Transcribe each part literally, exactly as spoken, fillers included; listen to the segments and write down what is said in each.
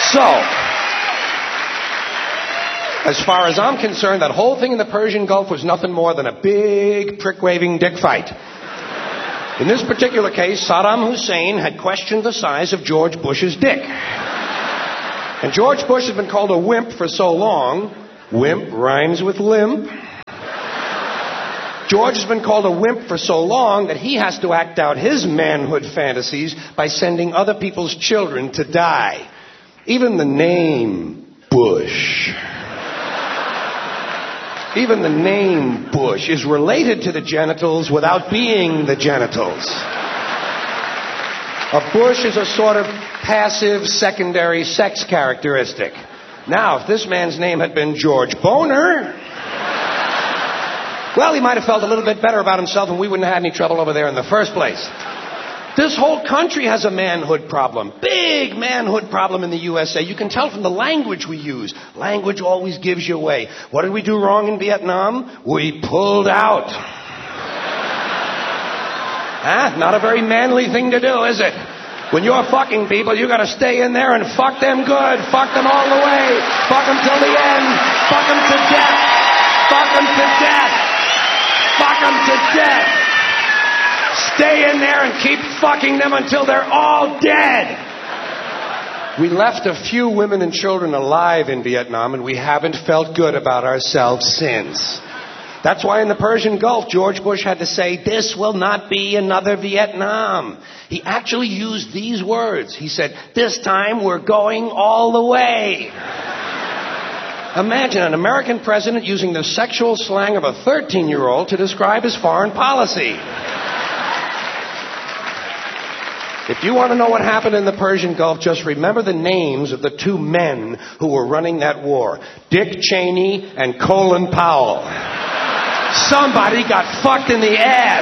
So, as far as I'm concerned, that whole thing in the Persian Gulf was nothing more than a big prick-waving dick fight. In this particular case, Saddam Hussein had questioned the size of George Bush's dick. And George Bush has been called a wimp for so long. Wimp rhymes with limp. George has been called a wimp for so long that he has to act out his manhood fantasies by sending other people's children to die. Even the name Bush... Even the name Bush is related to the genitals without being the genitals. A bush is a sort of passive secondary sex characteristic. Now, if this man's name had been George Boner, well, he might have felt a little bit better about himself and we wouldn't have had any trouble over there in the first place. This whole country has a manhood problem. Big manhood problem in the U S A. You can tell from the language we use. Language always gives you away. What did we do wrong in Vietnam? We pulled out. Huh? Not a very manly thing to do, is it? When you're fucking people, you gotta stay in there and fuck them good. Fuck them all the way. Fuck them till the end. Fuck them to death. Fuck them to death. Fuck them to death. Stay in there and keep fucking them until they're all dead. We left a few women and children alive in Vietnam, and we haven't felt good about ourselves since. That's why in the Persian Gulf, George Bush had to say, "This will not be another Vietnam." He actually used these words. He said, "This time we're going all the way." Imagine an American president using the sexual slang of a thirteen-year-old to describe his foreign policy. If you want to know what happened in the Persian Gulf, just remember the names of the two men who were running that war. Dick Cheney and Colin Powell. Somebody got fucked in the ass.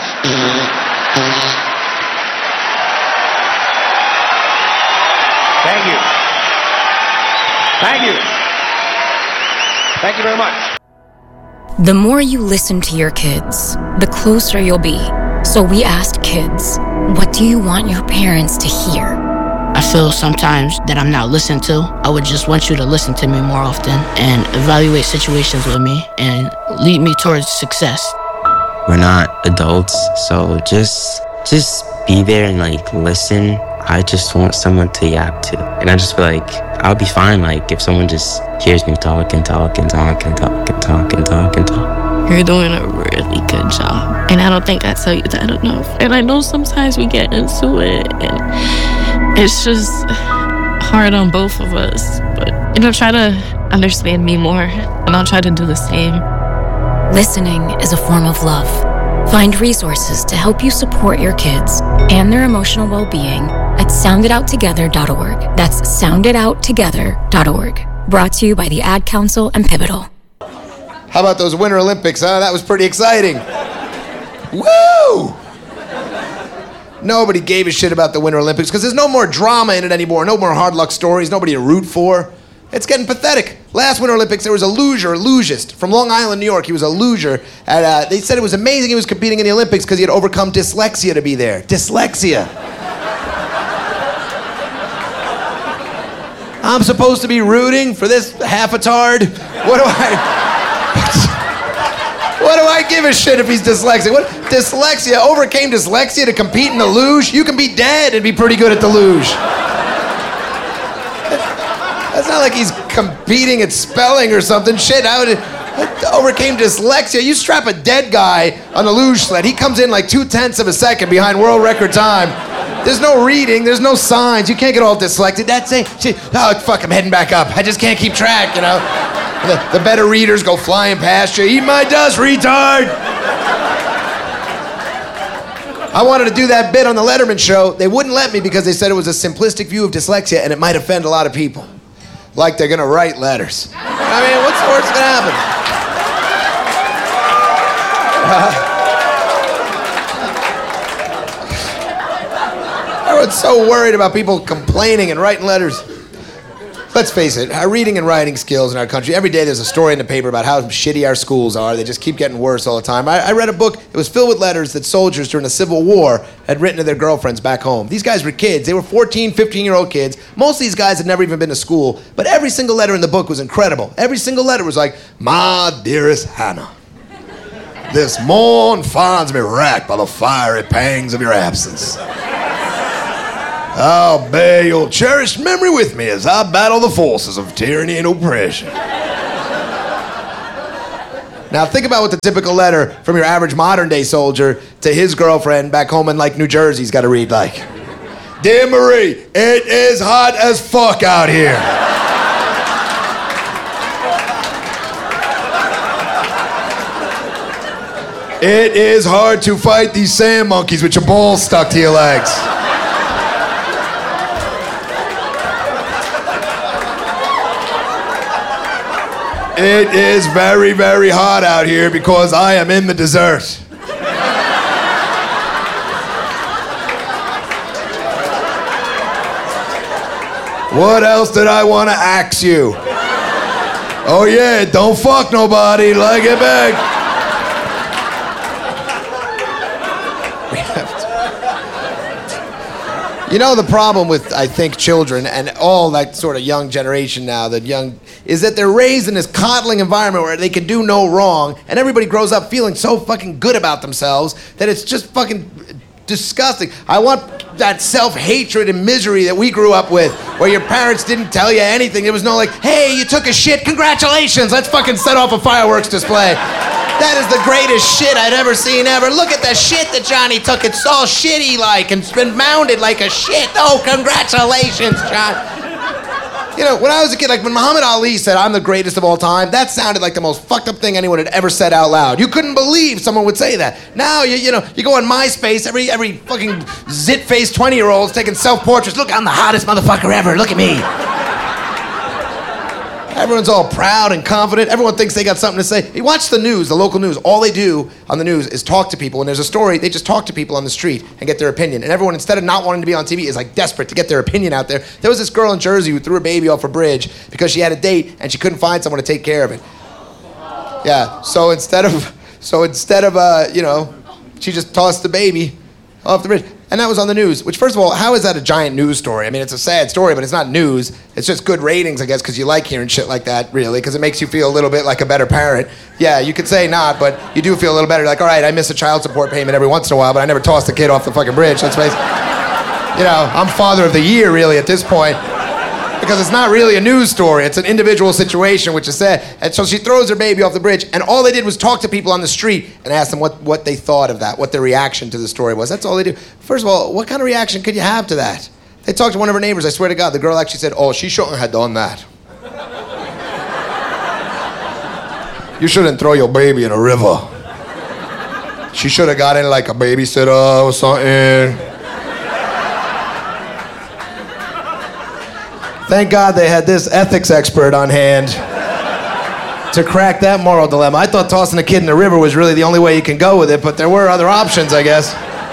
Thank you. Thank you. Thank you very much. The more you listen to your kids, the closer you'll be. So we asked kids, what do you want your parents to hear? I feel sometimes that I'm not listened to. I would just want you to listen to me more often and evaluate situations with me and lead me towards success. We're not adults, so just just be there and like listen. I just want someone to yap to. And I just feel like I'll be fine like if someone just hears me talk and talk and talk and talk and talk and talk and talk. You're doing a really good job. And I don't think I tell you that enough. And I know sometimes we get into it and it's just hard on both of us. But, you know, try to understand me more and I'll try to do the same. Listening is a form of love. Find resources to help you support your kids and their emotional well-being at sound it out together dot org. That's sound it out together dot org. Brought to you by the Ad Council and Pivotal. How about those Winter Olympics, huh? That was pretty exciting. Woo! Nobody gave a shit about the Winter Olympics because there's no more drama in it anymore. No more hard luck stories. Nobody to root for. It's getting pathetic. Last Winter Olympics, there was a luger, a lugist from Long Island, New York. He was a luger. And uh, they said it was amazing he was competing in the Olympics because he had overcome dyslexia to be there. Dyslexia. I'm supposed to be rooting for this half-a-tard? What do I... What do I give a shit if he's dyslexic? What? Dyslexia, overcame dyslexia to compete in the luge? You can be dead and be pretty good at the luge. It's not like he's competing at spelling or something. Shit, I would, I overcame dyslexia. You strap a dead guy on a luge sled. He comes in like two-tenths of a second behind world record time. There's no reading. There's no signs. You can't get all dyslexic. That's it. Oh, fuck, I'm heading back up. I just can't keep track, you know. The, the better readers go flying past you. Eat my dust, retard! I wanted to do that bit on the Letterman show. They wouldn't let me because they said it was a simplistic view of dyslexia and it might offend a lot of people. Like they're gonna write letters. I mean, what's the worst gonna happen? Uh, everyone's so worried about people complaining and writing letters. let's face it, our reading and writing skills in our country, every day there's a story in the paper about how shitty our schools are. They just keep getting worse all the time. I, I read a book, it was filled with letters that soldiers during the Civil War had written to their girlfriends back home. These guys were kids. They were fourteen, fifteen-year-old kids. Most of these guys had never even been to school, but every single letter in the book was incredible. Every single letter was like, "My dearest Hannah, this morn finds me racked by the fiery pangs of your absence. I'll bear your cherished memory with me as I battle the forces of tyranny and oppression." Now think about what the typical letter from your average modern day soldier to his girlfriend back home in like New Jersey's got to read like. "Dear Marie, it is hot as fuck out here. It is hard to fight these sand monkeys with your balls stuck to your legs. It is very, very hot out here because I am in the desert. What else did I want to ask you? Oh yeah, don't fuck nobody, like it back." You know, the problem with, I think, children and all that sort of young generation now, that young, is that they're raised in this coddling environment where they can do no wrong, and everybody grows up feeling so fucking good about themselves that it's just fucking disgusting. I want that self-hatred and misery that we grew up with, where your parents didn't tell you anything. There was no like, "Hey, you took a shit, congratulations, let's fucking set off a fireworks display. That is the greatest shit I'd ever seen ever. Look at the shit that Johnny took. It's all shitty like and it's been mounded like a shit. Oh, congratulations, John." You know, when I was a kid, like when Muhammad Ali said, "I'm the greatest of all time," that sounded like the most fucked up thing anyone had ever said out loud. You couldn't believe someone would say that. Now, you you know, you go on MySpace, every every fucking zit-faced twenty-year-old's taking self-portraits. "Look, I'm the hottest motherfucker ever. Look at me." Everyone's all proud and confident. Everyone thinks they got something to say. You watch the news, the local news. All they do on the news is talk to people. When there's a story, they just talk to people on the street and get their opinion. And everyone, instead of not wanting to be on T V, is like desperate to get their opinion out there. There was this girl in Jersey who threw her baby off a bridge because she had a date and she couldn't find someone to take care of it. Yeah, so instead of, so instead of, uh, you know, she just tossed the baby off the bridge. And that was on the news, which, first of all, how is that a giant news story? I mean, it's a sad story, but it's not news. It's just good ratings, I guess, because you like hearing shit like that, really, because it makes you feel a little bit like a better parent. Yeah, you could say not, but you do feel a little better. Like, all right, I miss a child support payment every once in a while, but I never tossed a kid off the fucking bridge. Let's face it. You know, I'm father of the year, really, at this point. Because it's not really a news story. It's an individual situation, which is sad. And so she throws her baby off the bridge, and all they did was talk to people on the street and ask them what, what they thought of that, what their reaction to the story was. That's all they do. First of all, what kind of reaction could you have to that? They talked to one of her neighbors. I swear to God, the girl actually said, "Oh, she shouldn't have done that. You shouldn't throw your baby in a river. She should have got in like a babysitter or something." Thank God they had this ethics expert on hand to crack that moral dilemma. I thought tossing a kid in the river was really the only way you can go with it, but there were other options, I guess.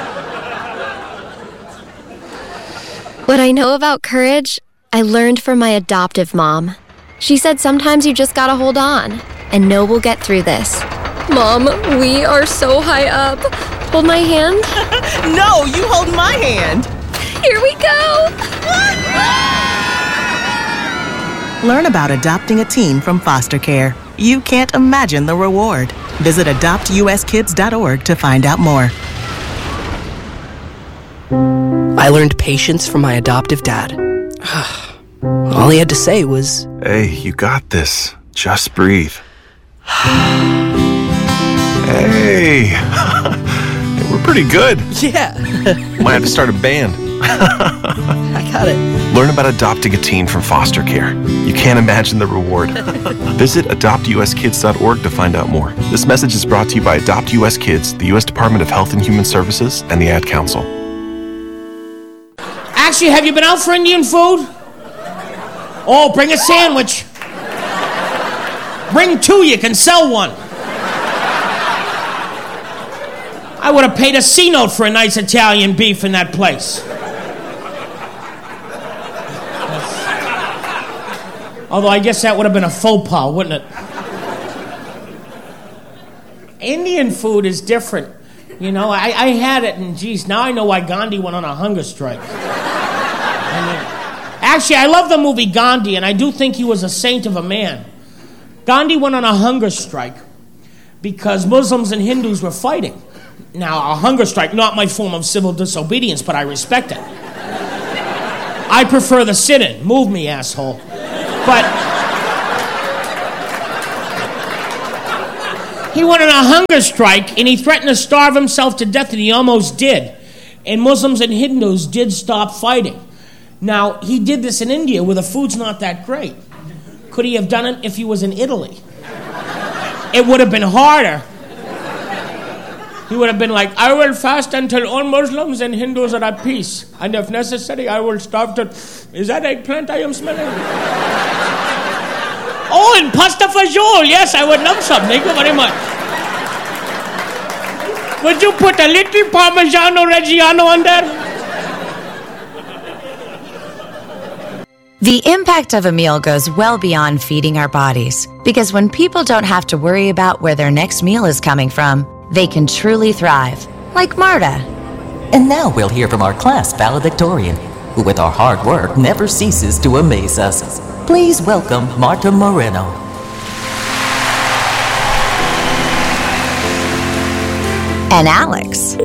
What I know about courage, I learned from my adoptive mom. She said sometimes you just gotta hold on and know we'll get through this. Mom, we are so high up. Hold my hand. No, you hold my hand. Here we go. Learn about adopting a teen from foster care. You can't imagine the reward. Visit adopt u s kids dot org to find out more. I learned patience from my adoptive dad. All he had to say was, "Hey, you got this. Just breathe." Hey, we're pretty good. Yeah. Might have to start a band. I got it. Learn about adopting a teen from foster care. You can't imagine the reward. Visit adopt u s kids dot org to find out more. This message is brought to you by Adopt U S Kids, the U S Department of Health and Human Services, and the Ad Council. Actually, have you been out for Indian food? Oh, bring a sandwich. Bring two, you can sell one. I would have paid a C-note for a nice Italian beef in that place. Although I guess that would have been a faux pas, wouldn't it? Indian food is different. You know, I, I had it, and geez, now I know why Gandhi went on a hunger strike. I mean, actually, I love the movie Gandhi, and I do think he was a saint of a man. Gandhi went on a hunger strike because Muslims and Hindus were fighting. Now, a hunger strike, not my form of civil disobedience, but I respect it. I prefer the sit-in. Move me, asshole. But he went on a hunger strike, and he threatened to starve himself to death, and he almost did. And Muslims and Hindus did stop fighting. Now, he did this in India, where the food's not that great. Could he have done it if he was in Italy? It would have been harder. He would have been like, I will fast until all Muslims and Hindus are at peace. And if necessary, I will starve to... Is that eggplant I am smelling? Oh, and pasta fagioli. Yes, I would love some. Thank you very much. Would you put a little Parmigiano Reggiano on there? The impact of a meal goes well beyond feeding our bodies, because when people don't have to worry about where their next meal is coming from, they can truly thrive, like Marta. And now we'll hear from our class valedictorian, who with our hard work never ceases to amaze us. Please welcome Marta Moreno. And Alex.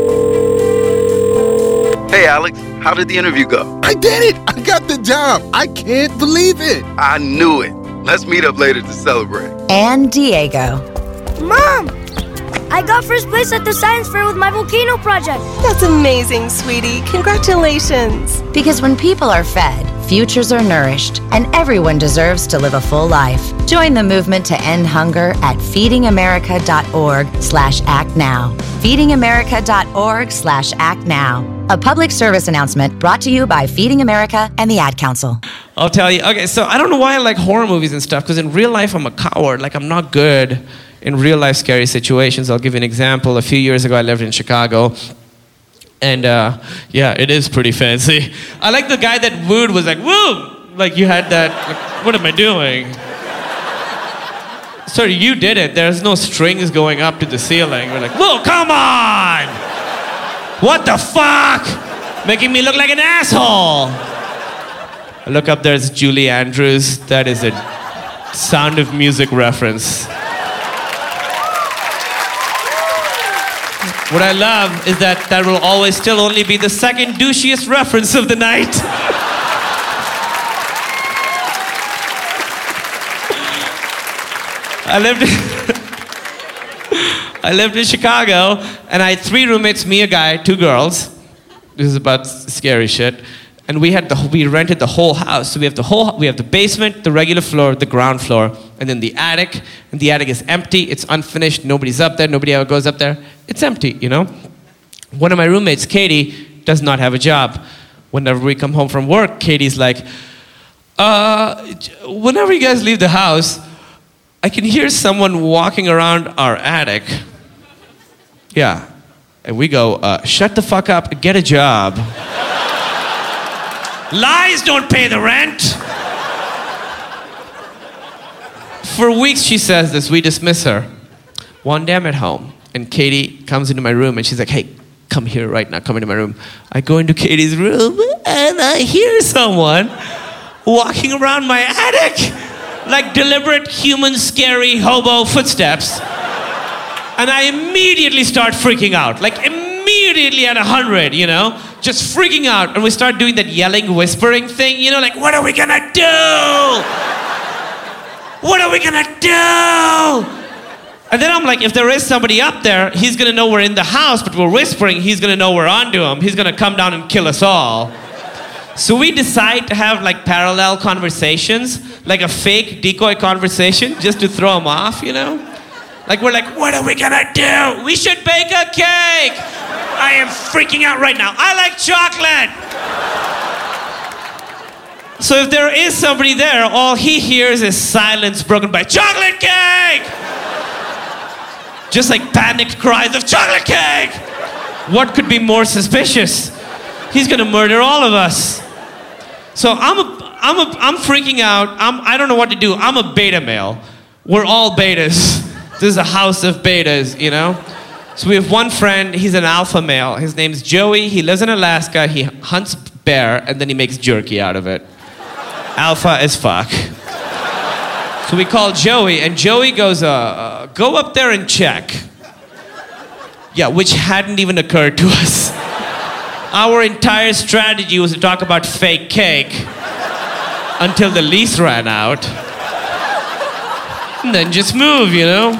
Hey, Alex. How did the interview go? I did it! I got the job! I can't believe it! I knew it. Let's meet up later to celebrate. And Diego. Mom! I got first place at the science fair with my volcano project. That's amazing, sweetie. Congratulations. Because when people are fed, futures are nourished, and everyone deserves to live a full life. Join the movement to end hunger at feedingamerica.org slash act now. feedingamerica.org slash act now. A public service announcement brought to you by Feeding America and the Ad Council. I'll tell you. Okay, so I don't know why I like horror movies and stuff, because in real life I'm a coward. Like, I'm not good in real life scary situations. I'll give you an example. A few years ago, I lived in Chicago. And uh, yeah, it is pretty fancy. I like the guy that wooed was like, woo! Like, you had that, like, what am I doing? Sorry, you did it. There's no strings going up to the ceiling. We're like, whoa, come on! What the fuck? Making me look like an asshole. I look up, there's Julie Andrews. That is a Sound of Music reference. What I love is that that will always still only be the second douchiest reference of the night. I lived in I lived in Chicago, and I had three roommates, me, a guy, two girls. This is about scary shit. And we had the we rented the whole house. So we have the whole we have the basement, the regular floor, the ground floor, and then the attic. And the attic is empty. It's unfinished. Nobody's up there. Nobody ever goes up there. It's empty, you know. One of my roommates, Katie, does not have a job. Whenever we come home from work, Katie's like, uh, whenever you guys leave the house, I can hear someone walking around our attic. Yeah. And we go, uh, shut the fuck up and get a job. Lies don't pay the rent. For weeks she says this, we dismiss her. One day I'm at home, and Katie comes into my room, and she's like, hey, come here right now, come into my room. I go into Katie's room, and I hear someone walking around my attic, like deliberate, human, scary hobo footsteps. And I immediately start freaking out, like immediately at a hundred, you know? Just freaking out, and we start doing that yelling, whispering thing, you know, like, what are we gonna do? What are we gonna do? And then I'm like, if there is somebody up there, he's gonna know we're in the house, but we're whispering, he's gonna know we're onto him. He's gonna come down and kill us all. So we decide to have like parallel conversations, like a fake decoy conversation, just to throw him off, you know? Like, we're like, what are we gonna do? We should bake a cake. I am freaking out right now. I like chocolate. So if there is somebody there, all he hears is silence broken by chocolate cake. Just like panicked cries of chocolate cake. What could be more suspicious? He's gonna murder all of us. So I'm a, I'm a, I'm freaking out. I'm, I don't know what to do. I'm a beta male. We're all betas. This is a house of betas, you know? So we have one friend, he's an alpha male. His name's Joey. He lives in Alaska. He hunts bear, and then he makes jerky out of it. Alpha as fuck. So we call Joey, and Joey goes, uh, uh, go up there and check. Yeah, which hadn't even occurred to us. Our entire strategy was to talk about fake cake until the lease ran out. And then just move, you know?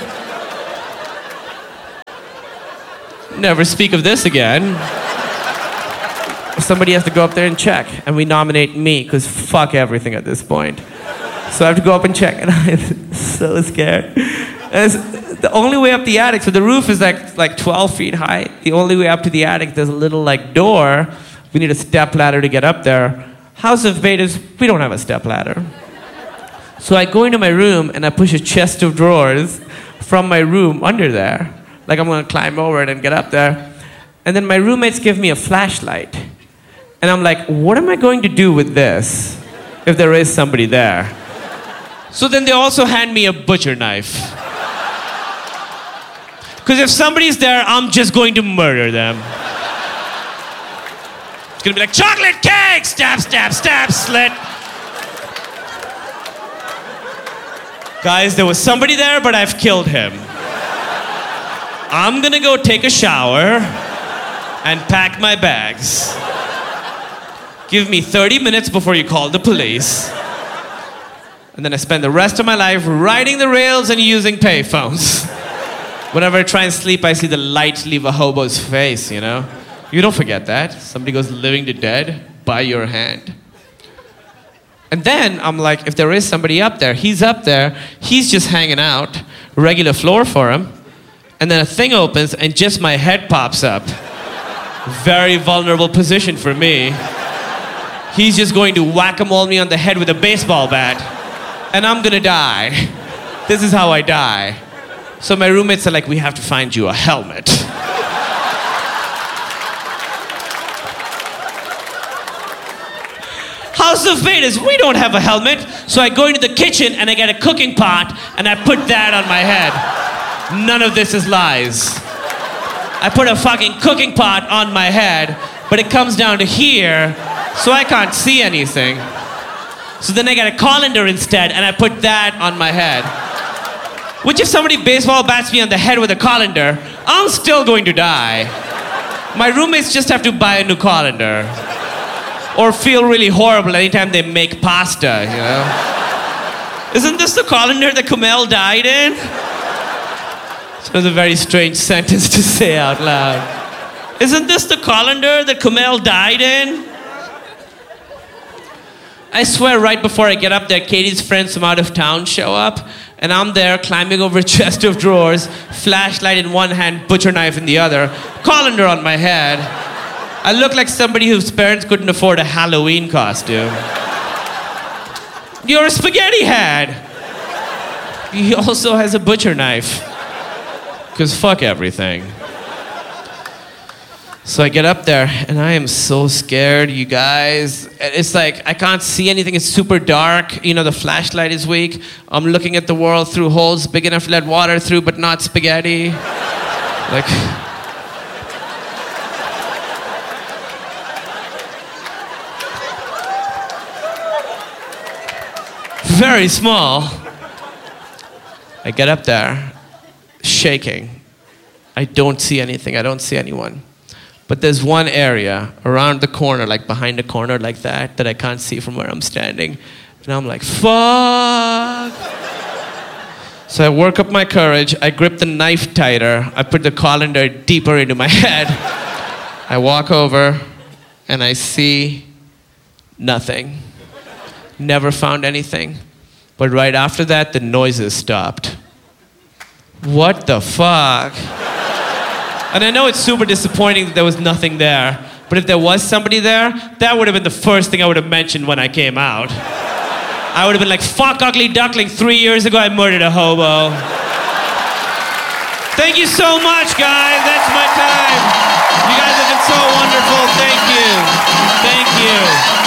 Never speak of this again. Somebody has to go up there and check, and we nominate me, because fuck everything at this point. So I have to go up and check, and I'm so scared. And it's the only way up the attic, so the roof is like, like twelve feet high. The only way up to the attic, there's a little like door. We need a step ladder to get up there. House of Betas, we don't have a step ladder. So I go into my room, and I push a chest of drawers from my room under there. Like I'm gonna climb over it and get up there. And then my roommates give me a flashlight. And I'm like, what am I going to do with this if there is somebody there? So then they also hand me a butcher knife. Because if somebody's there, I'm just going to murder them. It's gonna be like, chocolate cake! Stab, stab, stab, slit. Guys, there was somebody there, but I've killed him. I'm gonna go take a shower and pack my bags. Give me thirty minutes before you call the police. And then I spend the rest of my life riding the rails and using payphones. Whenever I try and sleep, I see the light leave a hobo's face, you know? You don't forget that. Somebody goes living to dead by your hand. And then I'm like, if there is somebody up there, he's up there, he's just hanging out, regular floor for him. And then a thing opens and just my head pops up. Very vulnerable position for me. He's just going to whack-a-mole me on the head with a baseball bat. And I'm gonna die. This is how I die. So my roommates are like, we have to find you a helmet. House of Vedas, we don't have a helmet. So I go into the kitchen and I get a cooking pot and I put that on my head. None of this is lies. I put a fucking cooking pot on my head, but it comes down to here, so I can't see anything. So then I get a colander instead, and I put that on my head. Which if somebody baseball bats me on the head with a colander, I'm still going to die. My roommates just have to buy a new colander. Or feel really horrible anytime they make pasta, you know? Isn't this the colander that Kumail died in? It was a very strange sentence to say out loud. Isn't this the colander that Kumail died in? I swear right before I get up there, Katie's friends from out of town show up, and I'm there climbing over a chest of drawers, flashlight in one hand, butcher knife in the other, colander on my head. I look like somebody whose parents couldn't afford a Halloween costume. You're a spaghetti head. He also has a butcher knife. Because fuck everything. So I get up there, and I am so scared, you guys. It's like, I can't see anything. It's super dark. You know, the flashlight is weak. I'm looking at the world through holes big enough to let water through, but not spaghetti. Like... very small. I get up there, shaking. I don't see anything. I don't see anyone. But there's one area around the corner, like behind a corner like that, that I can't see from where I'm standing. And I'm like, fuck. So I work up my courage. I grip the knife tighter. I put the colander deeper into my head. I walk over, and I see nothing. Never found anything. But right after that, the noises stopped. What the fuck? And I know it's super disappointing that there was nothing there, but if there was somebody there, that would have been the first thing I would have mentioned when I came out. I would have been like, fuck Ugly Duckling, three years ago I murdered a hobo. Thank you so much, guys. That's my time. You guys have been so wonderful. Thank you. Thank you.